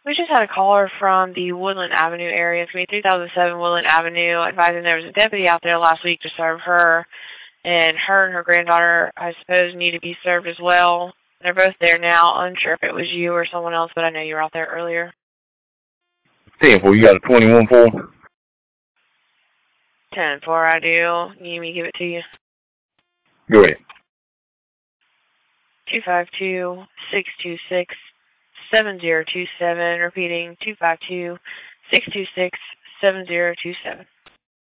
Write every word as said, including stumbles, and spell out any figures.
We just had a caller from the Woodland Avenue area. It's me, three thousand seven Woodland Avenue, advising there was a deputy out there last week to serve her, and her and her granddaughter, I suppose, need to be served as well. They're both there now. Unsure if it was you or someone else, but I know you were out there earlier. ten four, you got a twenty-one four? ten four, I do. You need me to give it to you? Go ahead. two five two, six two six, seven zero two seven. Repeating, two five two, six two six, seven zero two seven.